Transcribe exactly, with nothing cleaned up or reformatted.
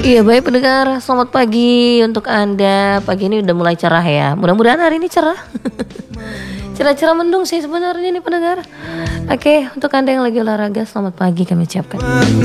Iya baik pendengar, selamat pagi untuk Anda. Pagi ini udah mulai cerah ya. Mudah-mudahan hari ini cerah. Cerah-cerah mendung sih sebenarnya nih pendengar. Oke, untuk Anda yang lagi olahraga, selamat pagi kami ucapkan.